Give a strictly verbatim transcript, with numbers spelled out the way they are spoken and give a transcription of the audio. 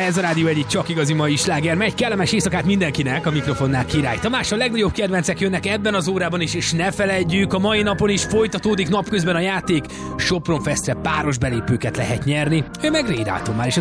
Ez a Rádió egyik csak igazi mai sláger. Megy, kellemes éjszakát mindenkinek, a mikrofonnál Király Tamás. A legnagyobb kedvencek jönnek ebben az órában is, és ne feledjük, a mai napon is folytatódik napközben a játék. Sopron Festre páros belépőket lehet nyerni. Ő meg Rédáton már is a